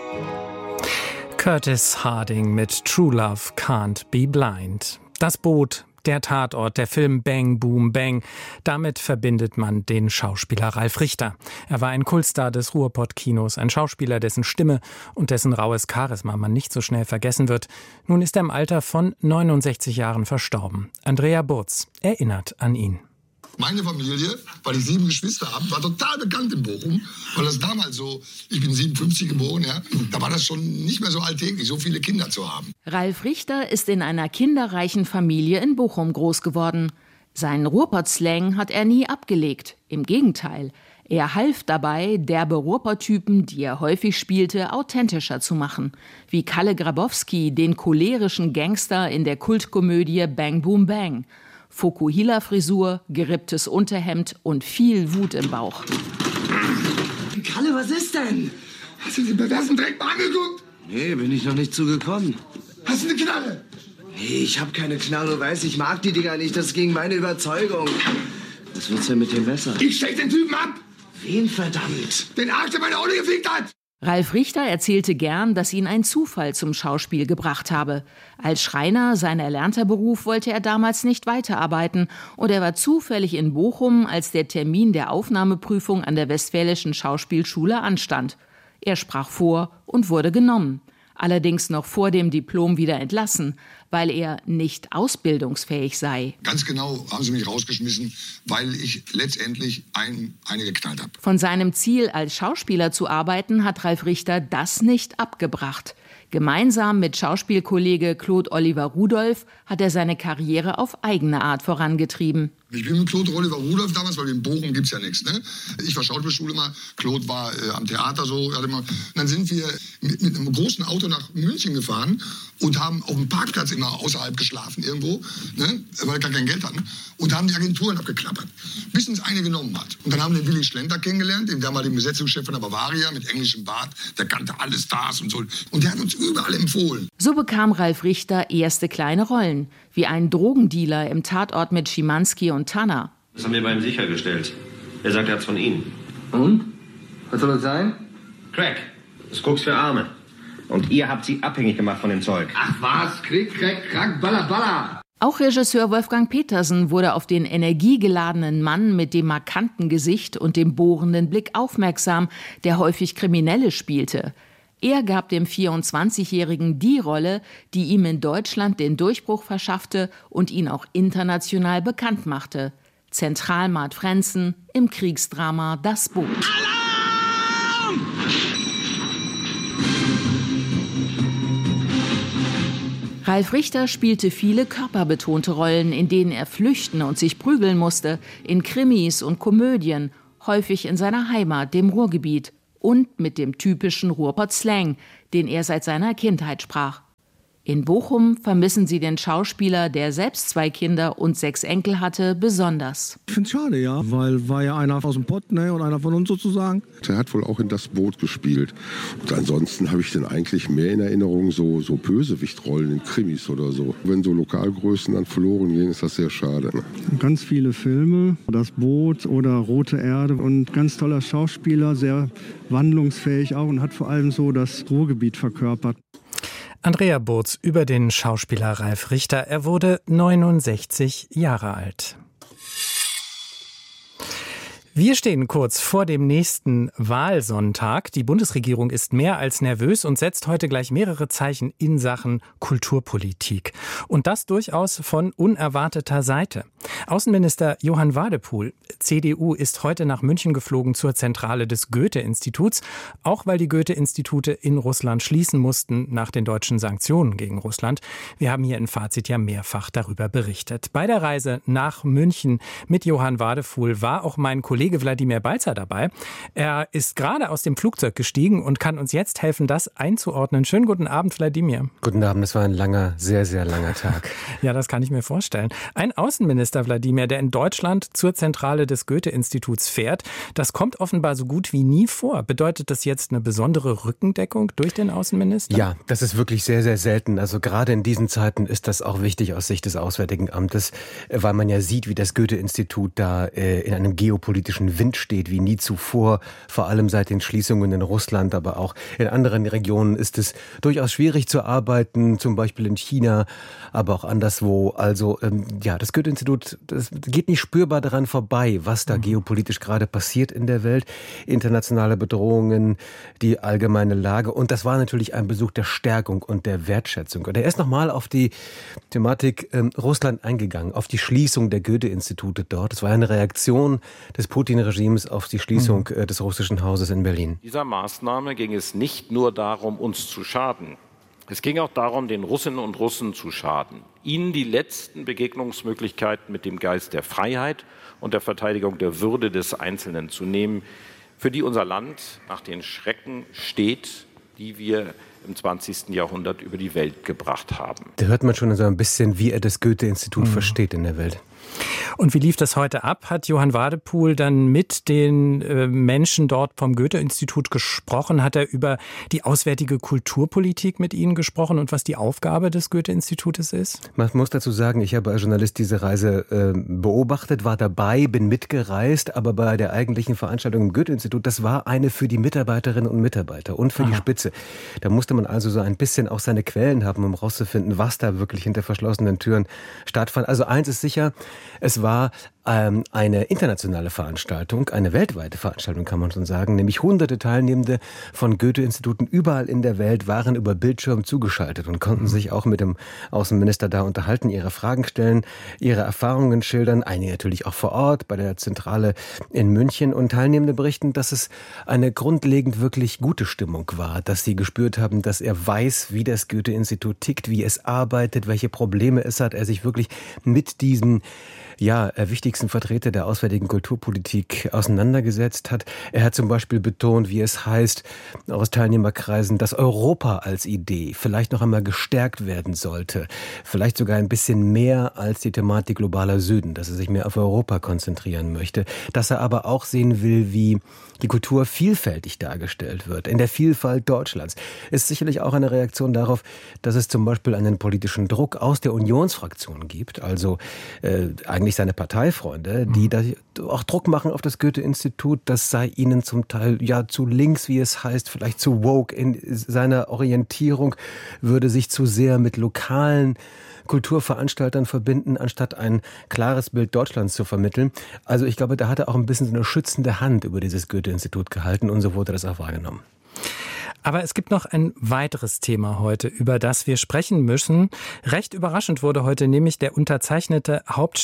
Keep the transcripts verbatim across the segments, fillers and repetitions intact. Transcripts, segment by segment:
Curtis Harding mit True Love Can't Be Blind. Das Boot, der Tatort, der Film Bang Boom Bang. Damit verbindet man den Schauspieler Ralf Richter. Er war ein Kultstar des Ruhrpott-Kinos, ein Schauspieler, dessen Stimme und dessen raues Charisma man nicht so schnell vergessen wird. Nun ist er im Alter von neunundsechzig Jahren verstorben. Andrea Burz erinnert an ihn. Meine Familie, weil ich sieben Geschwister habe, war total bekannt in Bochum. Weil das damals so, ich bin siebenundfünfzig geboren, ja, da war das schon nicht mehr so alltäglich, so viele Kinder zu haben. Ralf Richter ist in einer kinderreichen Familie in Bochum groß geworden. Seinen Ruhrpott-Slang hat er nie abgelegt. Im Gegenteil, er half dabei, derbe Ruhrpott-Typen, die er häufig spielte, authentischer zu machen. Wie Kalle Grabowski, den cholerischen Gangster in der Kultkomödie Bang Boom Bang. Fokuhila-Frisur, geripptes Unterhemd und viel Wut im Bauch. Kalle, was ist denn? Hast du den perversen Dreck mal angeguckt? Nee, bin ich noch nicht zugekommen. Hast du eine Knarre? Nee, ich hab keine Knarre, du weißt, ich mag die Dinger nicht, das ist gegen meine Überzeugung. Was willst du denn mit dem Messer? Ich steck den Typen ab! Wen verdammt? Den Arsch, der meine Olle gefickt hat! Ralf Richter erzählte gern, dass ihn ein Zufall zum Schauspiel gebracht habe. Als Schreiner, sein erlernter Beruf, wollte er damals nicht weiterarbeiten und er war zufällig in Bochum, als der Termin der Aufnahmeprüfung an der Westfälischen Schauspielschule anstand. Er sprach vor und wurde genommen. Allerdings noch vor dem Diplom wieder entlassen, weil er nicht ausbildungsfähig sei. Ganz genau haben sie mich rausgeschmissen, weil ich letztendlich ein, eine geknallt habe. Von seinem Ziel, als Schauspieler zu arbeiten, hat Ralf Richter das nicht abgebracht. Gemeinsam mit Schauspielkollege Claude Oliver Rudolph hat er seine Karriere auf eigene Art vorangetrieben. Ich bin mit Claude Oliver Rudolph damals, weil in Bochum gibt's ja nichts. Ne? Ich war Schauspielschule mal, Claude war äh, am Theater so. Hatte mal, und dann sind wir mit, mit einem großen Auto nach München gefahren und haben auf dem Parkplatz immer außerhalb geschlafen irgendwo, ne? Weil wir gar kein Geld hatten. Und haben die Agenturen abgeklappert, bis uns eine genommen hat. Und dann haben wir den Willy Schlenter kennengelernt, den damaligen Besetzungschef von der Bavaria mit englischem Bart. Der kannte alle Stars und so. Und der hat uns überall empfohlen. So bekam Ralf Richter erste kleine Rollen, wie ein Drogendealer im Tatort mit Schimanski und Tanner. Das haben wir bei ihm sichergestellt. Er sagt, er hat's von Ihnen. Und? Was soll das sein? Crack. Das Koks für Arme. Und ihr habt sie abhängig gemacht von dem Zeug. Ach was, Krieg, Crack, Crack, Baller, Baller. Auch Regisseur Wolfgang Petersen wurde auf den energiegeladenen Mann mit dem markanten Gesicht und dem bohrenden Blick aufmerksam, der häufig Kriminelle spielte. Er gab dem vierundzwanzigjährigen die Rolle, die ihm in Deutschland den Durchbruch verschaffte und ihn auch international bekannt machte. Zentralmart Frenzen im Kriegsdrama Das Boot. Alarm! Ralf Richter spielte viele körperbetonte Rollen, in denen er flüchten und sich prügeln musste, in Krimis und Komödien, häufig in seiner Heimat, dem Ruhrgebiet. Und mit dem typischen Ruhrpott-Slang, den er seit seiner Kindheit sprach. In Bochum vermissen sie den Schauspieler, der selbst zwei Kinder und sechs Enkel hatte, besonders. Ich finde es schade, ja, weil war ja einer aus dem Pott, ne, und einer von uns sozusagen. Der hat wohl auch in Das Boot gespielt. Und ansonsten habe ich den eigentlich mehr in Erinnerung, so, so Bösewichtrollen in Krimis oder so. Wenn so Lokalgrößen dann verloren gehen, ist das sehr schade. Ne? Ganz viele Filme, Das Boot oder Rote Erde und ganz toller Schauspieler, sehr wandlungsfähig auch und hat vor allem so das Ruhrgebiet verkörpert. Andrea Burz über den Schauspieler Ralf Richter. Er wurde neunundsechzig Jahre alt. Wir stehen kurz vor dem nächsten Wahlsonntag. Die Bundesregierung ist mehr als nervös und setzt heute gleich mehrere Zeichen in Sachen Kulturpolitik. Und das durchaus von unerwarteter Seite. Außenminister Johann Wadephul, C D U, ist heute nach München geflogen zur Zentrale des Goethe-Instituts, auch weil die Goethe-Institute in Russland schließen mussten nach den deutschen Sanktionen gegen Russland. Wir haben hier in Fazit ja mehrfach darüber berichtet. Bei der Reise nach München mit Johann Wadephul war auch mein Kollege Wladimir Balzer dabei. Er ist gerade aus dem Flugzeug gestiegen und kann uns jetzt helfen, das einzuordnen. Schönen guten Abend, Wladimir. Guten Abend, es war ein langer, sehr, sehr langer Tag. Ja, das kann ich mir vorstellen. Ein Außenminister, Wladimir, der in Deutschland zur Zentrale des Goethe-Instituts fährt, das kommt offenbar so gut wie nie vor. Bedeutet das jetzt eine besondere Rückendeckung durch den Außenminister? Ja, das ist wirklich sehr, sehr selten. Also gerade in diesen Zeiten ist das auch wichtig aus Sicht des Auswärtigen Amtes, weil man ja sieht, wie das Goethe-Institut da äh, in einem geopolitischen politischen Wind steht wie nie zuvor. Vor allem seit den Schließungen in Russland, aber auch in anderen Regionen ist es durchaus schwierig zu arbeiten, zum Beispiel in China, aber auch anderswo. Also ähm, ja, das Goethe-Institut, das geht nicht spürbar daran vorbei, was da mhm. geopolitisch gerade passiert in der Welt. Internationale Bedrohungen, die allgemeine Lage. Und das war natürlich ein Besuch der Stärkung und der Wertschätzung. Und er ist nochmal auf die Thematik ähm, Russland eingegangen, auf die Schließung der Goethe-Institute dort. Das war eine Reaktion des Putin-Regimes auf die Schließung mhm. äh, des Russischen Hauses in Berlin. Dieser Maßnahme ging es nicht nur darum, uns zu schaden. Es ging auch darum, den Russinnen und Russen zu schaden, ihnen die letzten Begegnungsmöglichkeiten mit dem Geist der Freiheit und der Verteidigung der Würde des Einzelnen zu nehmen, für die unser Land nach den Schrecken steht, die wir im zwanzigsten Jahrhundert über die Welt gebracht haben. Da hört man schon so ein bisschen, wie er das Goethe-Institut mhm. versteht in der Welt. Und wie lief das heute ab? Hat Johann Wadepool dann mit den äh, Menschen dort vom Goethe-Institut gesprochen? Hat er über die auswärtige Kulturpolitik mit ihnen gesprochen und was die Aufgabe des Goethe-Institutes ist? Man muss dazu sagen, ich habe als Journalist diese Reise äh, beobachtet, war dabei, bin mitgereist, aber bei der eigentlichen Veranstaltung im Goethe-Institut, das war eine für die Mitarbeiterinnen und Mitarbeiter und für Aha. die Spitze. Da musste man also so ein bisschen auch seine Quellen haben, um rauszufinden, was da wirklich hinter verschlossenen Türen stattfand. Also eins ist sicher, es war ähm, eine internationale Veranstaltung, eine weltweite Veranstaltung, kann man schon sagen, nämlich hunderte Teilnehmende von Goethe-Instituten überall in der Welt waren über Bildschirm zugeschaltet und konnten sich auch mit dem Außenminister da unterhalten, ihre Fragen stellen, ihre Erfahrungen schildern, einige natürlich auch vor Ort bei der Zentrale in München, und Teilnehmende berichten, dass es eine grundlegend wirklich gute Stimmung war, dass sie gespürt haben, dass er weiß, wie das Goethe-Institut tickt, wie es arbeitet, welche Probleme es hat, er sich wirklich mit diesem ja, wichtigsten Vertreter der auswärtigen Kulturpolitik auseinandergesetzt hat. Er hat zum Beispiel betont, wie es heißt aus Teilnehmerkreisen, dass Europa als Idee vielleicht noch einmal gestärkt werden sollte. Vielleicht sogar ein bisschen mehr als die Thematik globaler Süden, dass er sich mehr auf Europa konzentrieren möchte. Dass er aber auch sehen will, wie die Kultur vielfältig dargestellt wird, in der Vielfalt Deutschlands. Ist sicherlich auch eine Reaktion darauf, dass es zum Beispiel einen politischen Druck aus der Unionsfraktion gibt, also äh, eigentlich seine Parteifreunde, die da auch Druck machen auf das Goethe-Institut, das sei ihnen zum Teil ja zu links, wie es heißt, vielleicht zu woke in seiner Orientierung, würde sich zu sehr mit lokalen Kulturveranstaltern verbinden, anstatt ein klares Bild Deutschlands zu vermitteln. Also ich glaube, da hat er auch ein bisschen so eine schützende Hand über dieses Goethe-Institut gehalten, und so wurde das auch wahrgenommen. Aber es gibt noch ein weiteres Thema heute, über das wir sprechen müssen. Recht überraschend wurde heute nämlich der unterzeichnete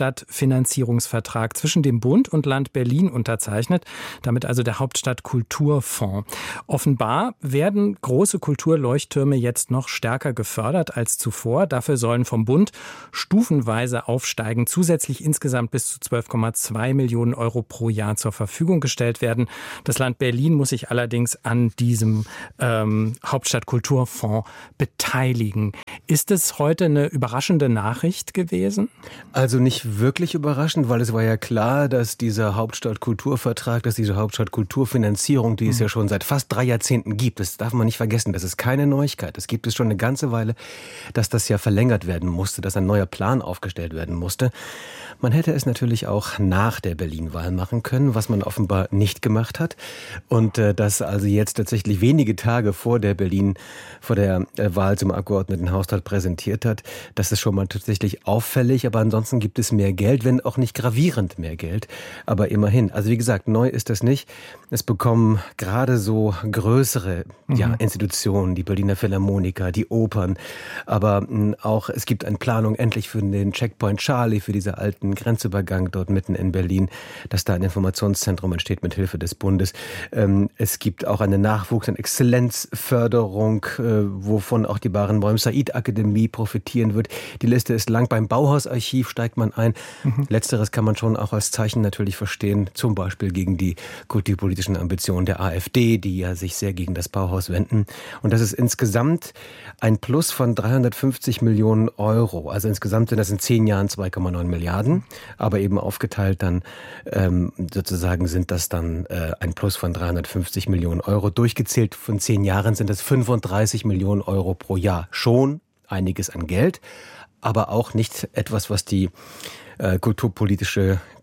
Hauptstadtfinanzierungsvertrag zwischen dem Bund und Land Berlin unterzeichnet, damit also der Hauptstadtkulturfonds. Offenbar werden große Kulturleuchttürme jetzt noch stärker gefördert als zuvor. Dafür sollen vom Bund stufenweise aufsteigen, zusätzlich insgesamt bis zu zwölf Komma zwei Millionen Euro pro Jahr zur Verfügung gestellt werden. Das Land Berlin muss sich allerdings an diesem Ähm, Hauptstadtkulturfonds beteiligen. Ist es heute eine überraschende Nachricht gewesen? Also nicht wirklich überraschend, weil es war ja klar, dass dieser Hauptstadtkulturvertrag, dass diese Hauptstadtkulturfinanzierung, die es ja schon seit fast drei Jahrzehnten gibt, das darf man nicht vergessen, das ist keine Neuigkeit. Es gibt es schon eine ganze Weile, dass das ja verlängert werden musste, dass ein neuer Plan aufgestellt werden musste. Man hätte es natürlich auch nach der Berlin-Wahl machen können, was man offenbar nicht gemacht hat. Und äh, das also jetzt tatsächlich wenige Tage vor der Berlin, vor der äh, Wahl zum Abgeordnetenhaus präsentiert hat. Das ist schon mal tatsächlich auffällig, aber ansonsten gibt es mehr Geld, wenn auch nicht gravierend mehr Geld. Aber immerhin. Also wie gesagt, neu ist das nicht. Es bekommen gerade so größere mhm. ja, Institutionen, die Berliner Philharmoniker, die Opern, aber mh, auch es gibt eine Planung endlich für den Checkpoint Charlie, für diese alten Grenzübergang dort mitten in Berlin, dass da ein Informationszentrum entsteht mit Hilfe des Bundes. Ähm, es gibt auch eine Nachwuchs- und Exzellenzförderung, äh, wovon auch die Barenboim-Said-Akademie profitieren wird. Die Liste ist lang. Beim Bauhausarchiv steigt man ein. Mhm. Letzteres kann man schon auch als Zeichen natürlich verstehen, zum Beispiel gegen die kulturpolitischen Ambitionen der AfD, die ja sich sehr gegen das Bauhaus wenden. Und das ist insgesamt ein Plus von dreihundertfünfzig Millionen Euro. Also insgesamt sind das in zehn Jahren zwei Komma neun Milliarden. Aber eben aufgeteilt dann ähm, sozusagen sind das dann äh, ein Plus von dreihundertfünfzig Millionen Euro. Durchgezählt von zehn Jahren sind das fünfunddreißig Millionen Euro pro Jahr. Schon einiges an Geld, aber auch nicht etwas, was die äh, kulturpolitische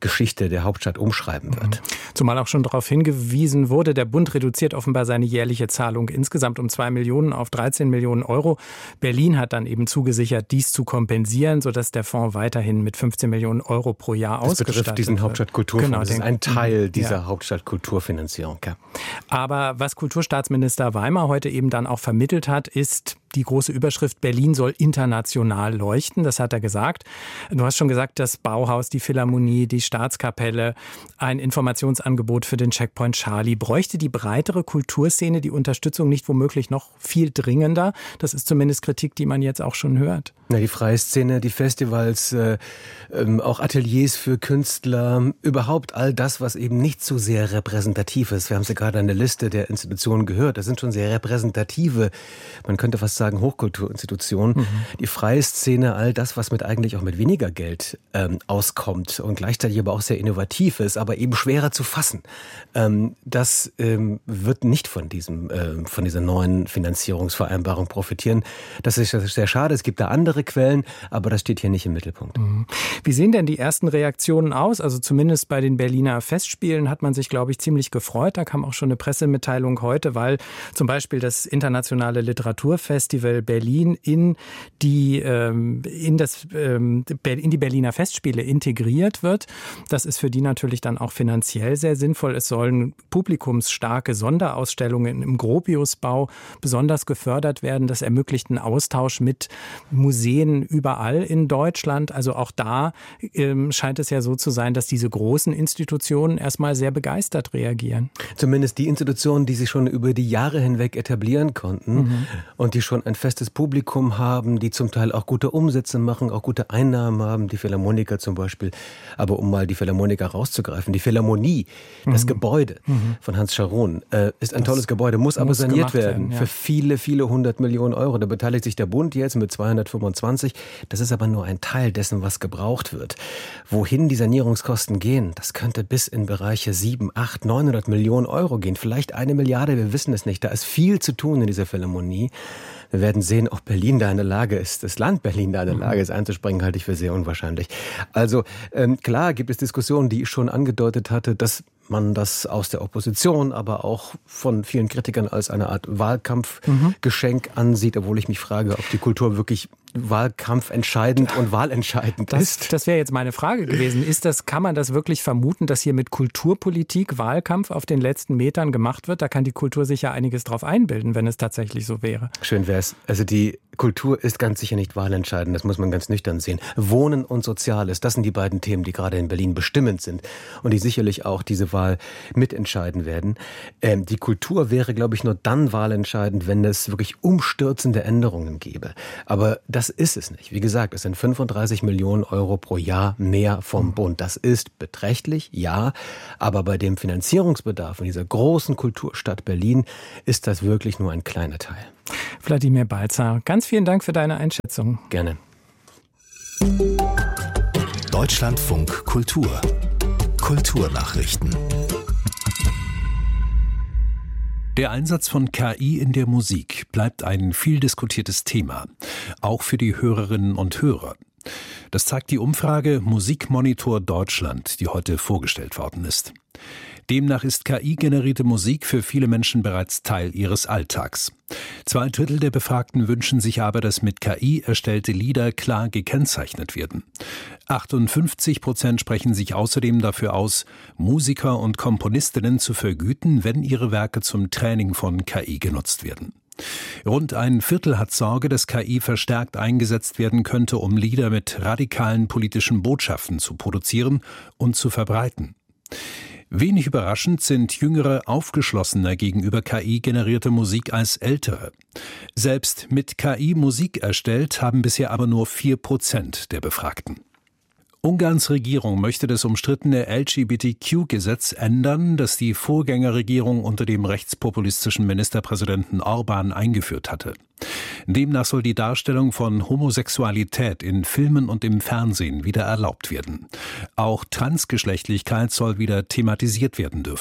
Geschichte der Hauptstadt umschreiben wird. Zumal auch schon darauf hingewiesen wurde, der Bund reduziert offenbar seine jährliche Zahlung insgesamt um zwei Millionen auf dreizehn Millionen Euro. Berlin hat dann eben zugesichert, dies zu kompensieren, sodass der Fonds weiterhin mit fünfzehn Millionen Euro pro Jahr das ausgestattet wird. Das betrifft diesen Hauptstadtkulturfonds. Genau, das ist ein Teil dieser ja. Hauptstadtkulturfinanzierung. Ja. Aber was Kulturstaatsminister Weimar heute eben dann auch vermittelt hat, ist die große Überschrift, Berlin soll international leuchten. Das hat er gesagt. Du hast schon gesagt, das Bauhaus, die Philharmonie, die Staatskapelle, ein Informationsangebot für den Checkpoint Charlie. Bräuchte die breitere Kulturszene die Unterstützung nicht womöglich noch viel dringender? Das ist zumindest Kritik, die man jetzt auch schon hört. Ja, die freie Szene, die Festivals, äh, ähm, auch Ateliers für Künstler, überhaupt all das, was eben nicht so sehr repräsentativ ist. Wir haben es ja gerade an der Liste der Institutionen gehört. Das sind schon sehr repräsentative, man könnte fast sagen Hochkulturinstitutionen. Mhm. Die freie Szene, all das, was mit eigentlich auch mit weniger Geld ähm, auskommt und gleichzeitig aber auch sehr innovativ ist, aber eben schwerer zu fassen. Ähm, das ähm, wird nicht von diesem, äh, von dieser neuen Finanzierungsvereinbarung profitieren. Das ist sehr schade. Es gibt da andere Quellen, aber das steht hier nicht im Mittelpunkt. Wie sehen denn die ersten Reaktionen aus? Also zumindest bei den Berliner Festspielen hat man sich, glaube ich, ziemlich gefreut. Da kam auch schon eine Pressemitteilung heute, weil zum Beispiel das Internationale Literaturfestival Berlin in die, ähm, in das, ähm, in die Berliner Festspiele integriert wird. Das ist für die natürlich dann auch finanziell sehr sinnvoll. Es sollen publikumsstarke Sonderausstellungen im Gropiusbau besonders gefördert werden. Das ermöglicht einen Austausch mit Museen überall in Deutschland. Also auch da ähm, scheint es ja so zu sein, dass diese großen Institutionen erstmal sehr begeistert reagieren. Zumindest die Institutionen, die sich schon über die Jahre hinweg etablieren konnten mhm. und die schon ein festes Publikum haben, die zum Teil auch gute Umsätze machen, auch gute Einnahmen haben, die Philharmoniker zum Beispiel. Aber um mal die Philharmoniker rauszugreifen, die Philharmonie, mhm. das Gebäude mhm. von Hans Scharoun, äh, ist ein das tolles Gebäude, muss aber muss saniert werden, werden ja. für viele, viele hundert Millionen Euro. Da beteiligt sich der Bund jetzt mit zweihundertfünfundzwanzig. Das ist aber nur ein Teil dessen, was gebraucht wird. Wohin die Sanierungskosten gehen, das könnte bis in Bereiche sieben, acht, neunhundert Millionen Euro gehen. Vielleicht eine Milliarde, wir wissen es nicht. Da ist viel zu tun in dieser Philharmonie. Wir werden sehen, ob Berlin da in der Lage ist, das Land Berlin da in der Lage ist, einzuspringen, halte ich für sehr unwahrscheinlich. Also ähm, klar gibt es Diskussionen, die ich schon angedeutet hatte, dass man das aus der Opposition, aber auch von vielen Kritikern als eine Art Wahlkampfgeschenk mhm. ansieht, obwohl ich mich frage, ob die Kultur wirklich wahlkampfentscheidend und wahlentscheidend das, ist. Das wäre jetzt meine Frage gewesen. Ist das, kann man das wirklich vermuten, dass hier mit Kulturpolitik Wahlkampf auf den letzten Metern gemacht wird? Da kann die Kultur sich ja einiges drauf einbilden, wenn es tatsächlich so wäre. Schön wäre es. Also die Kultur ist ganz sicher nicht wahlentscheidend, das muss man ganz nüchtern sehen. Wohnen und Soziales, das sind die beiden Themen, die gerade in Berlin bestimmend sind und die sicherlich auch diese Wahl mitentscheiden werden. Ähm, die Kultur wäre, glaube ich, nur dann wahlentscheidend, wenn es wirklich umstürzende Änderungen gäbe. Aber das ist es nicht. Wie gesagt, es sind fünfunddreißig Millionen Euro pro Jahr mehr vom Bund. Das ist beträchtlich, ja, aber bei dem Finanzierungsbedarf in dieser großen Kulturstadt Berlin ist das wirklich nur ein kleiner Teil. Wladimir Balzer, ganz vielen Dank für deine Einschätzung. Gerne. Deutschlandfunk Kultur. Kulturnachrichten. Der Einsatz von K I in der Musik bleibt ein viel diskutiertes Thema, auch für die Hörerinnen und Hörer. Das zeigt die Umfrage Musikmonitor Deutschland, die heute vorgestellt worden ist. Demnach ist K I-generierte Musik für viele Menschen bereits Teil ihres Alltags. Zwei Drittel der Befragten wünschen sich aber, dass mit K I erstellte Lieder klar gekennzeichnet werden. achtundfünfzig Prozent sprechen sich außerdem dafür aus, Musiker und Komponistinnen zu vergüten, wenn ihre Werke zum Training von K I genutzt werden. Rund ein Viertel hat Sorge, dass K I verstärkt eingesetzt werden könnte, um Lieder mit radikalen politischen Botschaften zu produzieren und zu verbreiten. Wenig überraschend sind Jüngere aufgeschlossener gegenüber K I-generierter Musik als Ältere. Selbst mit K I Musik erstellt, haben bisher aber nur vier Prozent der Befragten. Ungarns Regierung möchte das umstrittene L G B T Q-Gesetz ändern, das die Vorgängerregierung unter dem rechtspopulistischen Ministerpräsidenten Orbán eingeführt hatte. Demnach soll die Darstellung von Homosexualität in Filmen und im Fernsehen wieder erlaubt werden. Auch Transgeschlechtlichkeit soll wieder thematisiert werden dürfen.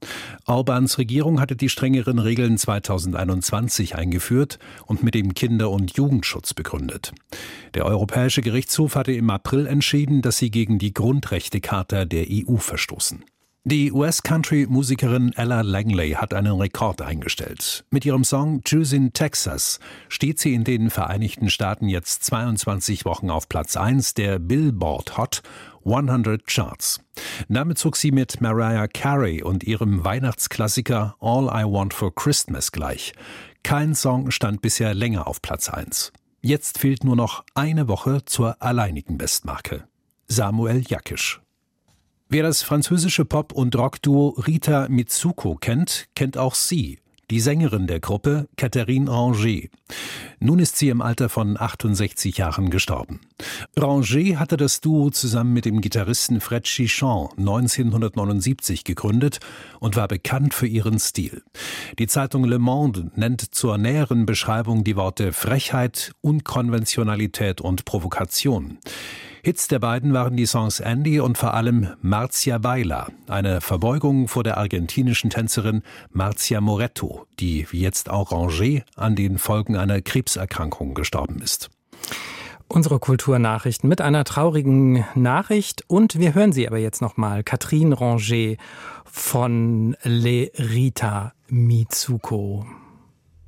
Orbáns Regierung hatte die strengeren Regeln zweitausendeinundzwanzig eingeführt und mit dem Kinder- und Jugendschutz begründet. Der Europäische Gerichtshof hatte im April entschieden, dass sie gegen die Grundrechtecharta der E U verstoßen. Die U S-Country-Musikerin Ella Langley hat einen Rekord eingestellt. Mit ihrem Song Choosing Texas steht sie in den Vereinigten Staaten jetzt zweiundzwanzig Wochen auf Platz eins der Billboard Hot hundert Charts. Damit zog sie mit Mariah Carey und ihrem Weihnachtsklassiker All I Want for Christmas gleich. Kein Song stand bisher länger auf Platz eins. Jetzt fehlt nur noch eine Woche zur alleinigen Bestmarke. Samuel Jakisch. Wer das französische Pop- und Rockduo Rita Mitsuko kennt, kennt auch sie, die Sängerin der Gruppe, Catherine Ranger. Nun ist sie im Alter von achtundsechzig Jahren gestorben. Ranger hatte das Duo zusammen mit dem Gitarristen Fred Chichon neunzehnhundertneunundsiebzig gegründet und war bekannt für ihren Stil. Die Zeitung Le Monde nennt zur näheren Beschreibung die Worte Frechheit, Unkonventionalität und Provokation. Hits der beiden waren die Songs Andy und vor allem Marcia Baila, eine Verbeugung vor der argentinischen Tänzerin Marcia Moretto, die wie jetzt auch Ranger an den Folgen einer Krebserkrankung gestorben ist. Unsere Kulturnachrichten mit einer traurigen Nachricht und wir hören sie aber jetzt nochmal. Catherine Ranger von Le Rita Mitsuko.